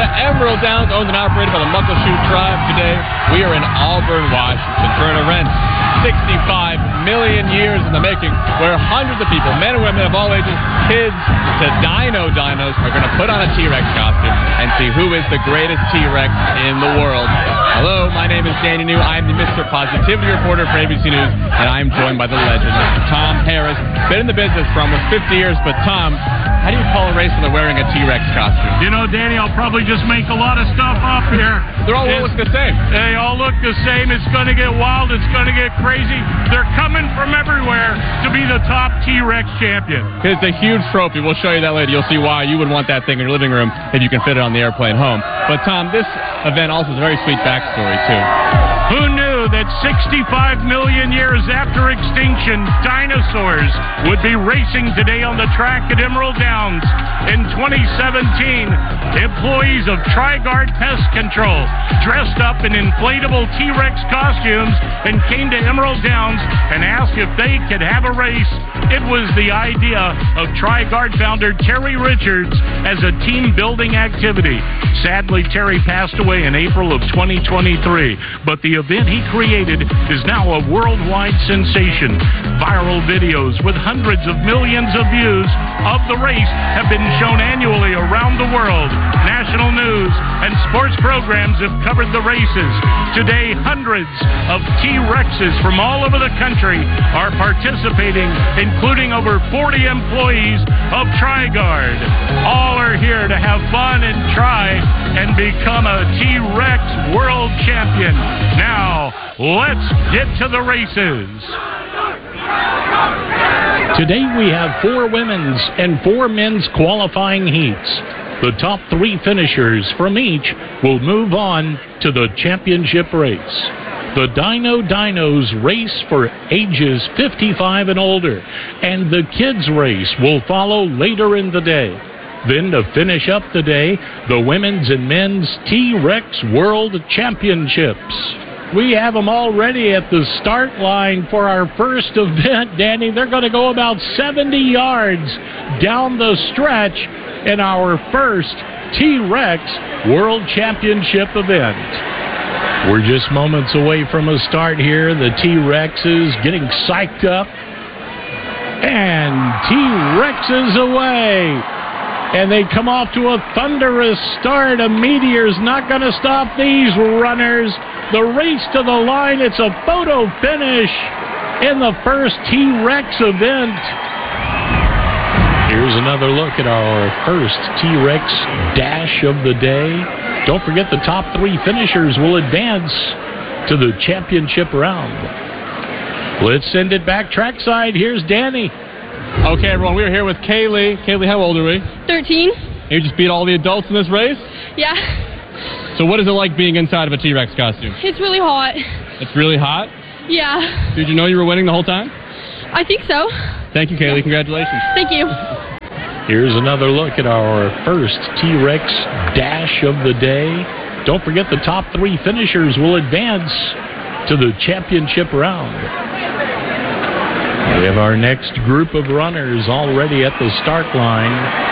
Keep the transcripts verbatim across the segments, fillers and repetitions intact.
Emerald Downs, owned and operated by the Muckleshoot Tribe. Today, we are in Auburn, Washington, for an event sixty-five million years in the making, where hundreds of people, men and women of all ages, kids to dino dinos, are going to put on a T-Rex costume and see who is the greatest T-Rex in the world. Hello, my name is Danny New. I am the Mister Positivity reporter for A B C News, and I am joined by the legend, Mister Tom Harris. Been in the business for almost fifty years, but Tom, how do you call a race when they're wearing a T-Rex costume? You know, Danny, I'll probably just make a lot of stuff up here. They're all It's, look the same. They all look the same. It's going to get wild. It's going to get crazy. They're coming from everywhere to be the top T-Rex champion. It's a huge trophy. We'll show you that later. You'll see why you would want that thing in your living room if you can fit it on the airplane home. But, Tom, this event also has a very sweet backstory, too. Who knew that sixty-five million years after extinction, dinosaurs would be racing today on the track at Emerald Downs? In twenty seventeen, employees of TriGuard Pest Control dressed up in inflatable T-Rex costumes and came to Emerald Downs and asked if they could have a race. It was the idea of TriGuard founder Terry Richards as a team-building activity. Sadly, Terry passed away in April of twenty twenty-three, but the event he created is now a worldwide sensation. Viral videos with hundreds of millions of views of the race have been shown annually around the world. National news and sports programs have covered the races. Today, hundreds of T-Rexes from all over the country are participating, including over forty employees of TriGuard. All are here to have fun and try and become a T-Rex world champion. Now, let's get to the races. Today we have four women's and four men's qualifying heats. The top three finishers from each will move on to the championship race. The Dino Dinos race for ages fifty-five and older, and the kids race will follow later in the day. Then to finish up the day, the women's and men's T-Rex World Championships. We have them all ready at the start line for our first event, Danny. They're going to go about seventy yards down the stretch in our first T-Rex World Championship event. We're just moments away from a start here. The T-Rexes getting psyched up. And T-Rexes away. And they come off to a thunderous start. A meteor's not going to stop these runners. The race to the line, it's a photo finish in the first T-Rex event. Here's another look at our first T-Rex dash of the day. Don't forget the top three finishers will advance to the championship round. Let's send it back trackside. Here's Danny. Okay, everyone, we're here with Kaylee. Kaylee, how old are we? thirteen. You just beat all the adults in this race? Yeah. So what is it like being inside of a T-Rex costume? It's really hot. It's really hot? Yeah. Did you know you were winning the whole time? I think so. Thank you, Kaylee. Congratulations. Thank you. Here's another look at our first T-Rex dash of the day. Don't forget the top three finishers will advance to the championship round. We have our next group of runners already at the start line.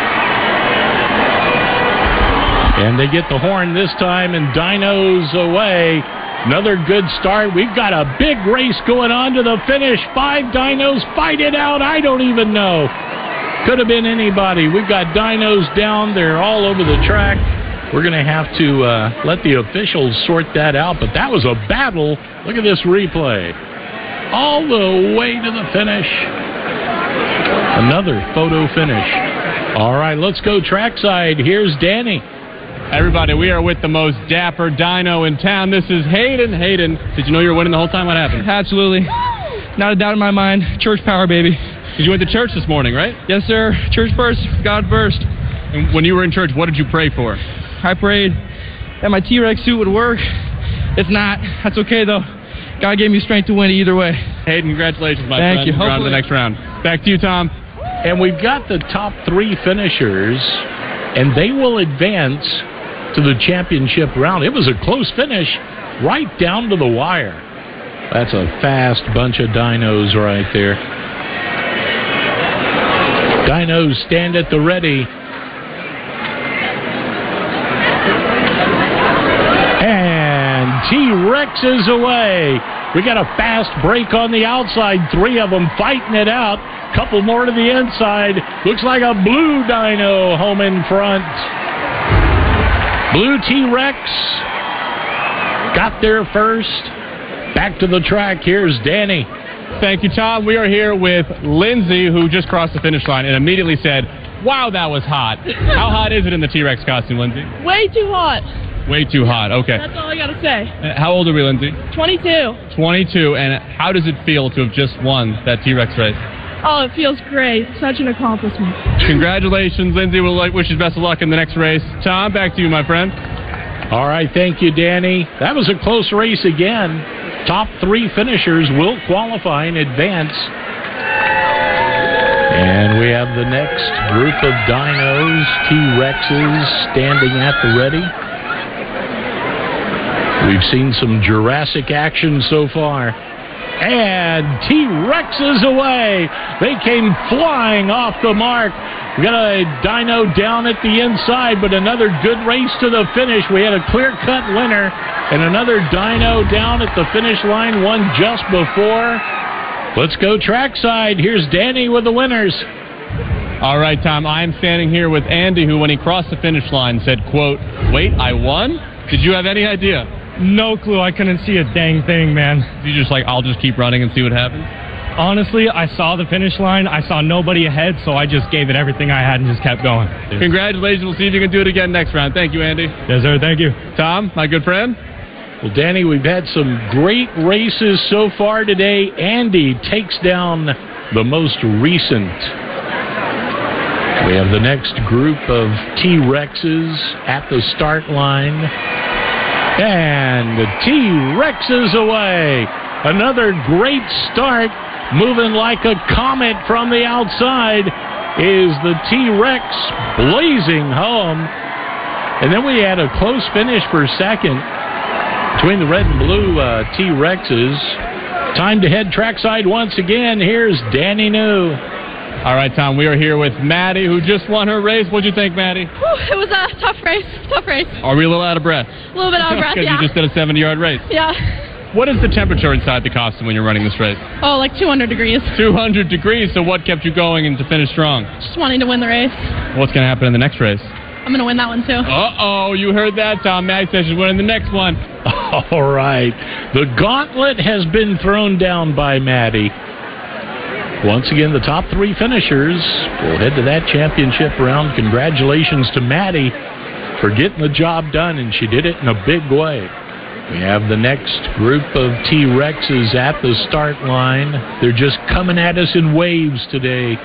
And they get the horn this time, and Dinos away. Another good start. We've got a big race going on to the finish. Five Dinos fight it out. I don't even know. Could have been anybody. We've got Dinos down. They're all over the track. We're going to have to uh, let the officials sort that out, but that was a battle. Look at this replay. All the way to the finish. Another photo finish. All right, let's go trackside. Here's Danny. Everybody, we are with the most dapper dino in town. This is Hayden. Hayden, did you know you were winning the whole time? What happened? Absolutely. Not a doubt in my mind. Church power, baby. Because you went to church this morning, right? Yes, sir. Church first, God first. And when you were in church, what did you pray for? I prayed that my T-Rex suit would work. It's not. That's okay, though. God gave me strength to win either way. Hayden, congratulations, my Thank friend. you. You're on to the next round. Back to you, Tom. And we've got the top three finishers, and they will advance to the championship round. It was a close finish right down to the wire. That's a fast bunch of dinos right there. Dinos stand at the ready. And T-Rex is away. We got a fast break on the outside. Three of them fighting it out. Couple more to the inside. Looks like a blue dino home in front. Blue T-Rex got there first. Back to the track. Here's Danny. Thank you, Tom. We are here with Lindsay, who just crossed the finish line and immediately said, wow, that was hot. How hot is it in the T-Rex costume, Lindsay? Way too hot. Way too hot. Okay. That's all I gotta say. Uh, how old are we, Lindsay? twenty-two. twenty-two. And how does it feel to have just won that T-Rex race? Oh, it feels great. Such an accomplishment. Congratulations, Lindsay. We'll like, wish you best of luck in the next race. Tom, back to you, my friend. All right, thank you, Danny. That was a close race again. Top three finishers will qualify in advance. And we have the next group of dinos, T-Rexes, standing at the ready. We've seen some Jurassic action so far. And T-Rex is away. They came flying off the mark. We got a dino down at the inside, but another good race to the finish. We had a clear-cut winner and another dino down at the finish line, one just before. Let's go trackside. Here's Danny with the winners. All right, Tom, I'm standing here with Andy, who, when he crossed the finish line, said, quote, wait, I won? Did you have any idea? No clue. I couldn't see a dang thing, man. You just like, I'll just keep running and see what happens? Honestly, I saw the finish line. I saw nobody ahead, so I just gave it everything I had and just kept going. Congratulations. We'll see if you can do it again next round. Thank you, Andy. Yes, sir. Thank you. Tom, my good friend. Well, Danny, we've had some great races so far today. Andy takes down the most recent. We have the next group of T-Rexes at the start line. And the T-Rex is away. Another great start. Moving like a comet from the outside is the T-Rex blazing home. And then we had a close finish for second between the red and blue uh, T-Rexes. Time to head trackside once again. Here's Danny New. All right, Tom, we are here with Maddie, who just won her race. What'd you think, Maddie? Whew, it was a tough race. Tough race. Are we a little out of breath? A little bit out of breath, Because yeah. you just did a seventy-yard race. Yeah. What is the temperature inside the costume when you're running this race? Oh, like two hundred degrees. two hundred degrees, so what kept you going and to finish strong? Just wanting to win the race. What's going to happen in the next race? I'm going to win that one, too. Uh-oh, you heard that, Tom. Maddie says she's winning the next one. All right. The gauntlet has been thrown down by Maddie. Once again, the top three finishers will head to that championship round. Congratulations to Maddie for getting the job done, and she did it in a big way. We have the next group of T-Rexes at the start line. They're just coming at us in waves today.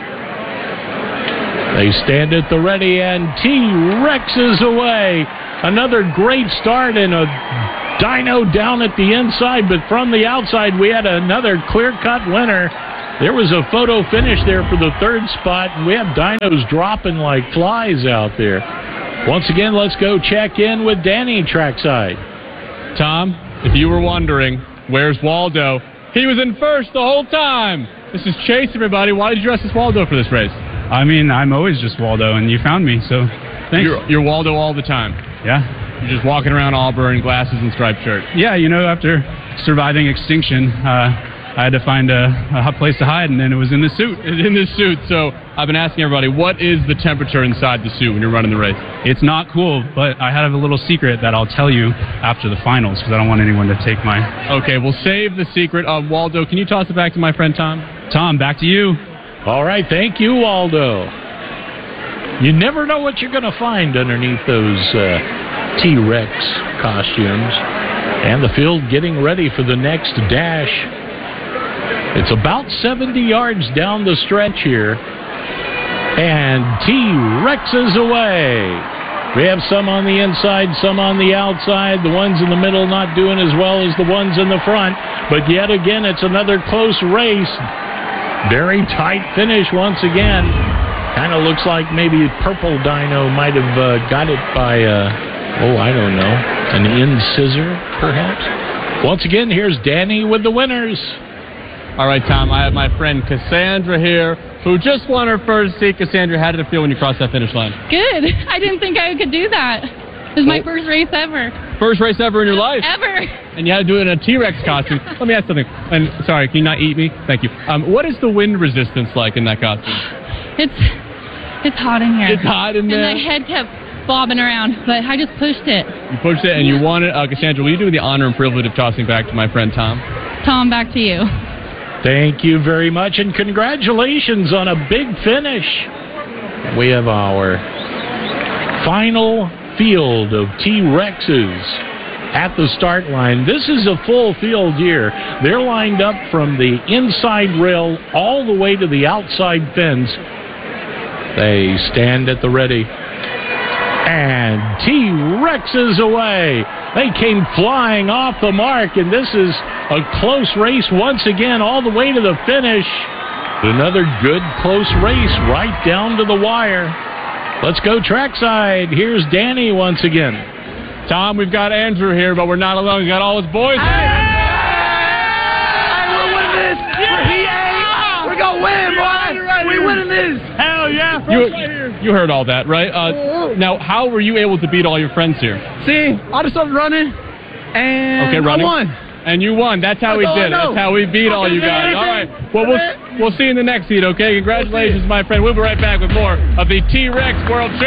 They stand at the ready, and T-Rex is away. Another great start and a dino down at the inside, but from the outside, we had another clear-cut winner. There was a photo finish there for the third spot, and we have dinos dropping like flies out there. Once again, let's go check in with Danny trackside. Tom, if you were wondering, where's Waldo? He was in first the whole time. This is Chase, everybody. Why did you dress as Waldo for this race? I mean, I'm always just Waldo, and you found me, so thanks. You're, you're Waldo all the time. Yeah. You're just walking around Auburn, glasses and striped shirt. Yeah, you know, after surviving extinction, uh, I had to find a, a hot place to hide, and then it was in the suit. In this suit. So I've been asking everybody, what is the temperature inside the suit when you're running the race? It's not cool, but I have a little secret that I'll tell you after the finals, because I don't want anyone to take my... Okay, we'll save the secret of Waldo. Can you toss it back to my friend Tom? Tom, back to you. All right, thank you, Waldo. You never know what you're going to find underneath those uh, T-Rex costumes. And the field getting ready for the next dash. It's about seventy yards down the stretch here. And T-Rex is away. We have some on the inside, some on the outside. The ones in the middle not doing as well as the ones in the front. But yet again, it's another close race. Very tight finish once again. Kind of looks like maybe Purple Dino might have uh, got it by, uh, oh, I don't know, an incisor, perhaps. Once again, here's Danny with the winners. All right, Tom, I have my friend Cassandra here, who just won her first seat. Cassandra, how did it feel when you crossed that finish line? Good. I didn't think I could do that. It was my first race ever. First race ever in your life? Ever. And you had to do it in a T-Rex costume. Let me ask something. And sorry, can you not eat me? Thank you. Um, what is the wind resistance like in that costume? It's it's hot in here. It's hot in there. And my head kept bobbing around, but I just pushed it. You pushed it and you won it. Uh, Cassandra, will you do me the honor and privilege of tossing back to my friend Tom? Tom, back to you. Thank you very much, and congratulations on a big finish. We have our final field of T-Rexes at the start line. This is a full field here. They're lined up from the inside rail all the way to the outside fence. They stand at the ready. And T-Rexes away. They came flying off the mark, and this is a close race once again all the way to the finish. Another good close race right down to the wire. Let's go trackside. Here's Danny once again. Tom, we've got Andrew here, but we're not alone. We've got all his boys. Hey, we're winning this. Yeah. We're going to win, boy. We're winning this. Hell yeah. You, you heard all that, right? Uh, now, how were you able to beat all your friends here? See, I just started running, and okay, running. I won. And you won. That's how we did it. That's how we beat all you guys. All right. Well, we'll we'll see you in the next heat, okay? Congratulations, my friend. We'll be right back with more of the T-Rex World Championship.